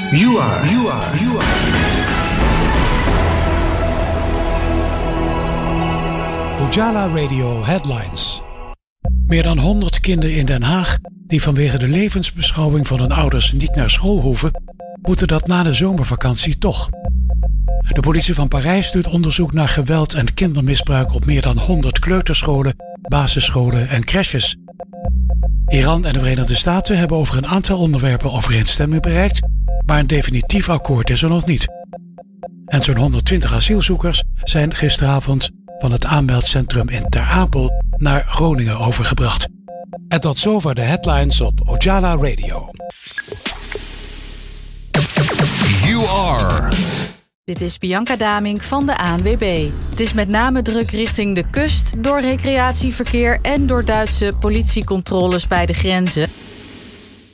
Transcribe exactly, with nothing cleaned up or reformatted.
You are, you are, you are. Ojala Radio Headlines. Meer dan honderd kinderen in Den Haag die vanwege de levensbeschouwing van hun ouders niet naar school hoeven, moeten dat na de zomervakantie toch. De politie van Parijs doet onderzoek naar geweld en kindermisbruik op meer dan honderd kleuterscholen, basisscholen en crèches. Iran en de Verenigde Staten hebben over een aantal onderwerpen overeenstemming bereikt, maar een definitief akkoord is er nog niet. En zo'n honderdtwintig asielzoekers zijn gisteravond van het aanmeldcentrum in Ter Apel naar Groningen overgebracht. En tot zover de headlines op Ojala Radio. You are. Dit is Bianca Damink van de A N W B. Het is met name druk richting de kust door recreatieverkeer en door Duitse politiecontroles bij de grenzen.